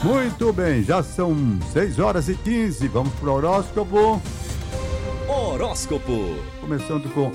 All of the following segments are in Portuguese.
Muito bem, já são 6h15, vamos para o horóscopo. Horóscopo. Começando com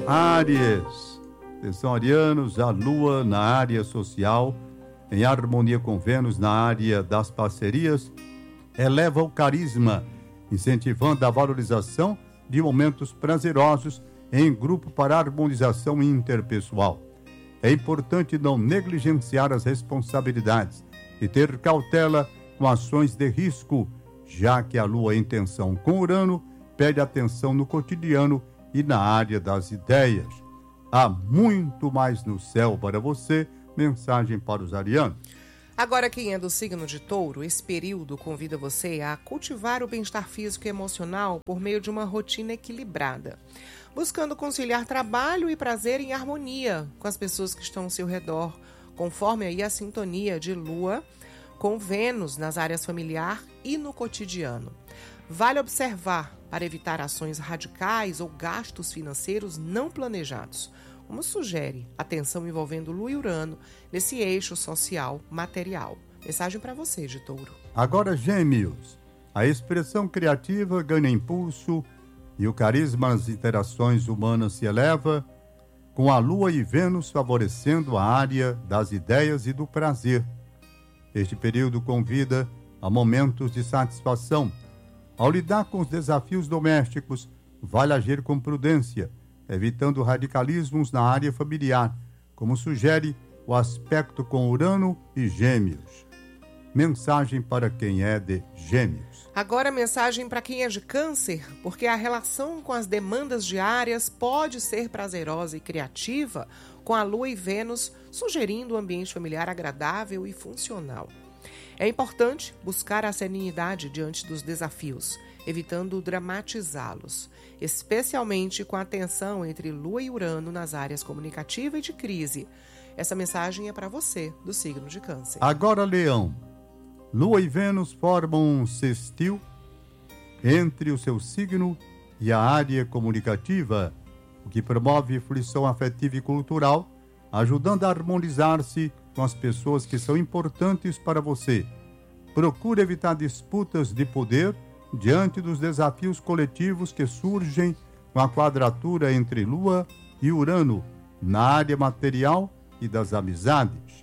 Áries. Atenção, arianos, a Lua na área social, em harmonia com Vênus na área das parcerias, eleva o carisma, incentivando a valorização de momentos prazerosos em grupo para harmonização interpessoal. É importante não negligenciar as responsabilidades e ter cautela com ações de risco, já que a Lua em tensão com Urano pede atenção no cotidiano e na área das ideias. Há muito mais no céu para você. Mensagem para os arianos. Agora, quem é do signo de Touro, esse período convida você a cultivar o bem-estar físico e emocional por meio de uma rotina equilibrada, buscando conciliar trabalho e prazer em harmonia com as pessoas que estão ao seu redor, conforme aí a sintonia de Lua com Vênus nas áreas familiar e no cotidiano. Vale observar para evitar ações radicais ou gastos financeiros não planejados, como sugere a tensão envolvendo Lua e Urano nesse eixo social material. Mensagem para você, de Touro. Agora, Gêmeos. A expressão criativa ganha impulso e o carisma nas interações humanas se eleva, com a Lua e Vênus favorecendo a área das ideias e do prazer. Este período convida a momentos de satisfação. Ao lidar com os desafios domésticos, vale agir com prudência, evitando radicalismos na área familiar, como sugere o aspecto com Urano e Gêmeos. Mensagem para quem é de Gêmeos. Agora, mensagem para quem é de Câncer, porque a relação com as demandas diárias pode ser prazerosa e criativa, com a Lua e Vênus sugerindo um ambiente familiar agradável e funcional. É importante buscar a serenidade diante dos desafios, evitando dramatizá-los, especialmente com a tensão entre Lua e Urano nas áreas comunicativa e de crise. Essa mensagem é para você, do signo de Câncer. Agora, Leão. Lua e Vênus formam um sextil entre o seu signo e a área comunicativa, o que promove fruição afetiva e cultural, ajudando a harmonizar-se com as pessoas que são importantes para você. Procure evitar disputas de poder diante dos desafios coletivos que surgem com a quadratura entre Lua e Urano na área material e das amizades.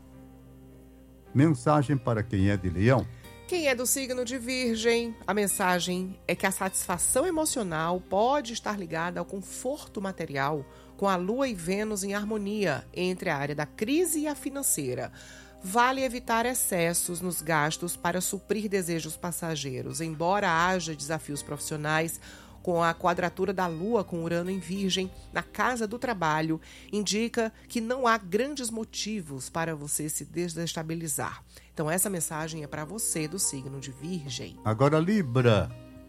Mensagem para quem é de Leão. Quem é do signo de Virgem, a mensagem é que a satisfação emocional pode estar ligada ao conforto material, com a Lua e Vênus em harmonia entre a área da crise e a financeira. Vale evitar excessos nos gastos para suprir desejos passageiros, embora haja desafios profissionais. Com a quadratura da Lua com Urano em Virgem, na casa do trabalho, indica que não há grandes motivos para você se desestabilizar. Então, essa mensagem é para você do signo de Virgem. Agora, Libra.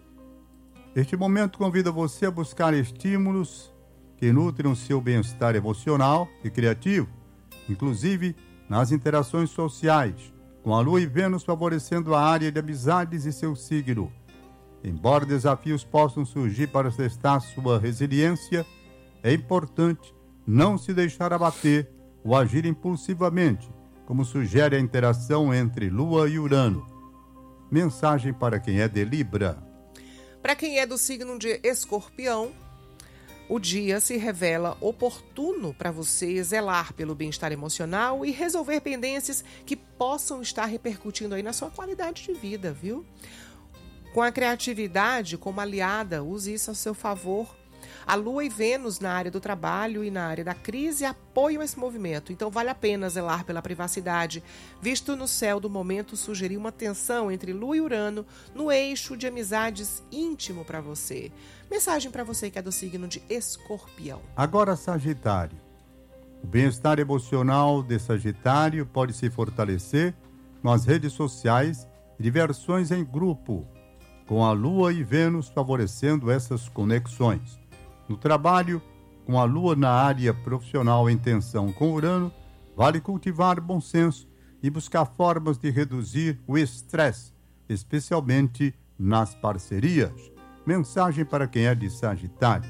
Este momento convida você a buscar estímulos que nutrem o seu bem-estar emocional e criativo, inclusive nas interações sociais, com a Lua e Vênus favorecendo a área de amizades e seu signo. Embora desafios possam surgir para testar sua resiliência, é importante não se deixar abater ou agir impulsivamente, como sugere a interação entre Lua e Urano. Mensagem para quem é de Libra. Para quem é do signo de Escorpião, o dia se revela oportuno para você zelar pelo bem-estar emocional e resolver pendências que possam estar repercutindo aí na sua qualidade de vida, viu? Com a criatividade como aliada, use isso a seu favor. A Lua e Vênus na área do trabalho e na área da crise apoiam esse movimento, então vale a pena zelar pela privacidade, visto no céu do momento sugerir uma tensão entre Lua e Urano no eixo de amizades íntimo para você. Mensagem para você que é do signo de Escorpião. Agora, Sagitário. O bem-estar emocional de Sagitário pode se fortalecer nas redes sociais e diversões em grupo, com a Lua e Vênus favorecendo essas conexões. No trabalho, com a Lua na área profissional em tensão com Urano, vale cultivar bom senso e buscar formas de reduzir o estresse, especialmente nas parcerias. Mensagem para quem é de Sagitário.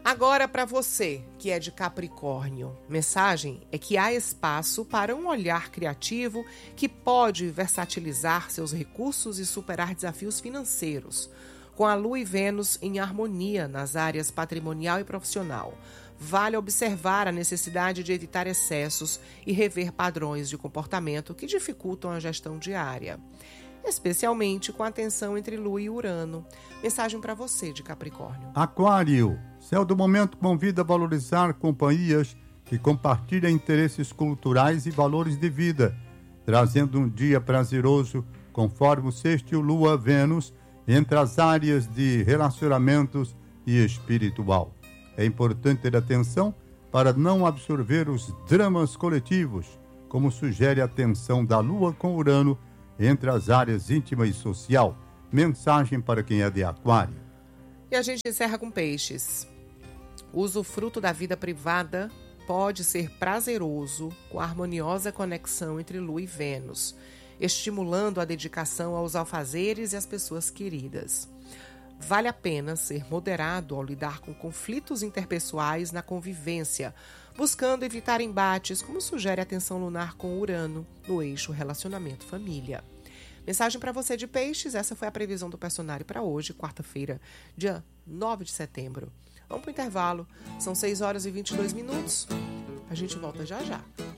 Agora, para você que é de Capricórnio, mensagem é que há espaço para um olhar criativo que pode versatilizar seus recursos e superar desafios financeiros. Com a Lua e Vênus em harmonia nas áreas patrimonial e profissional, vale observar a necessidade de evitar excessos e rever padrões de comportamento que dificultam a gestão diária, especialmente com a tensão entre Lua e Urano. Mensagem para você de Capricórnio. Aquário, céu do momento convida a valorizar companhias que compartilham interesses culturais e valores de vida, trazendo um dia prazeroso conforme o sextil Lua-Vênus entre as áreas de relacionamentos e espiritual. É importante ter atenção para não absorver os dramas coletivos, como sugere a tensão da Lua com Urano entre as áreas íntima e social. Mensagem para quem é de Aquário. E a gente encerra com Peixes. O usufruto da vida privada pode ser prazeroso com a harmoniosa conexão entre Lua e Vênus, estimulando a dedicação aos afazeres e às pessoas queridas. Vale a pena ser moderado ao lidar com conflitos interpessoais na convivência, buscando evitar embates, como sugere a tensão lunar com Urano no eixo relacionamento-família. Mensagem para você de Peixes, essa foi a previsão do Personário para hoje, quarta-feira, dia 9 de setembro. Vamos para o intervalo, são 6 horas e 22 minutos. A gente volta já já.